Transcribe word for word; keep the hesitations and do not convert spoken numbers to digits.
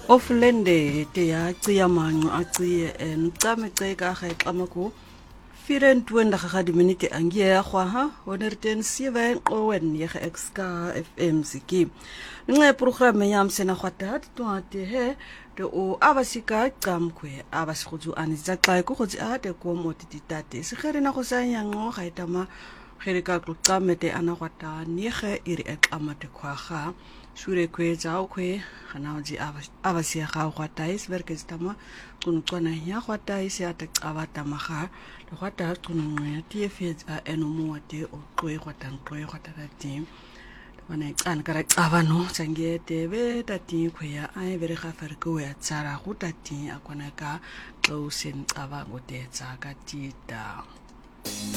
Oflende te ya cia mango a cia en tame te ka ga tlamako vierentwintig ga die minute angie ya gwa ha honderd sewe owen ye exka F M siki nge programme yam sena gwata to ate he de o abasika tsamkwe abasigudu anisa xa ko go tsa te ko motititate se gere na go sa yango ga itama gere ka go tsamete ana gwata ni ge iri eklamate khwaga sure kwe tsao kwe gana di abasia ga gwata is werke stama kunutswana ya gwata is ya te abata maga le gwata kununwe T F a enomo ate o kwe gwata nkwe gwata ti wana tsana kara tsabano tsangete be tati khoya ai bere ga ferko ya tsara go tati akwana ka tlo sen tsaba go te tsaka tita